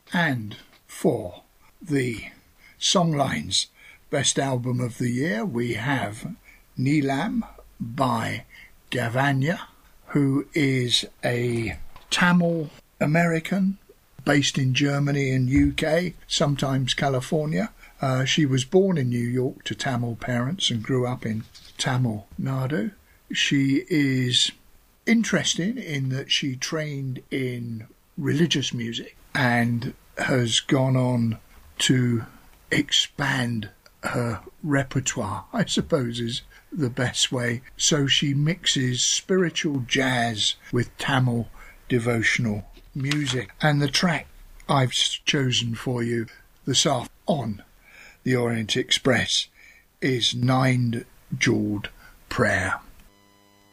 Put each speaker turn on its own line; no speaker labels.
And for the Songlines Best Album of the Year, we have Neelam by Gavanya, who is a Tamil American based in Germany and UK, sometimes California. She was born in New York to Tamil parents and grew up in Tamil Nadu. She is interesting in that she trained in religious music and has gone on to expand her repertoire, I suppose is the best way. So she mixes spiritual jazz with Tamil devotional music. And the track I've chosen for you this afternoon on the Orient Express is Nine Jeweled Prayer.